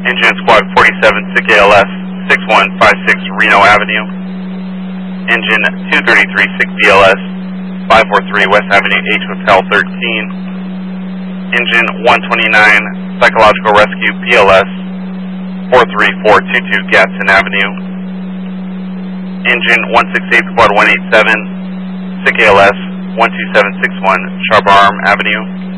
Engine Squad 47, SICK ALS 6156 Reno Avenue. Engine 233, SICK BLS 543 West Avenue, H Hotel 13. Engine 129, Psychological Rescue BLS 43422 Gadsden Avenue. Engine 168, Squad 187, SICK ALS 12761 Sharp Arm Avenue.